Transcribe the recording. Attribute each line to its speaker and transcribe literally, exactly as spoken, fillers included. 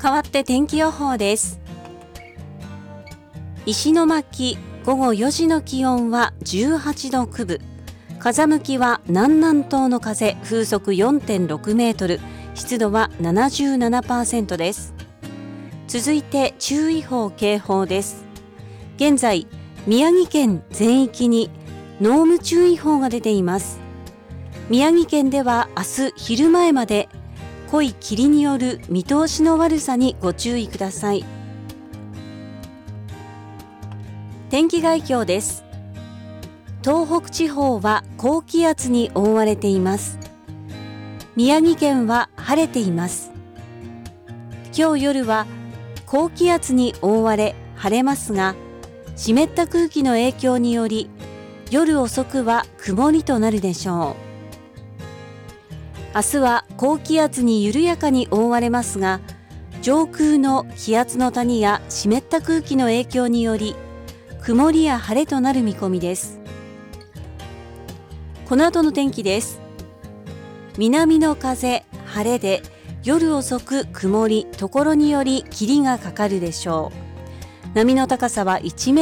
Speaker 1: 変わって天気予報です。石巻、午後よじの気温はじゅうはちどくぶ、風向きは南南東の風、風速 よんてんろくメートル、湿度は ななじゅうななパーセント です。続いて注意報警報です。現在、宮城県全域に濃霧注意報が出ています。宮城県では明日昼前まで濃い霧による見通しの悪さにご注意ください。天気概況です。東北地方は高気圧に覆われています。宮城県は晴れています。今日夜は高気圧に覆われ晴れますが、湿った空気の影響により夜遅くは曇りとなるでしょう。明日は高気圧に緩やかに覆われますが、上空の気圧の谷や湿った空気の影響により曇りや晴れとなる見込みです。この後の天気です。南の風、晴れで夜遅く曇り、ところにより霧がかかるでしょう。波の高さはいちメートル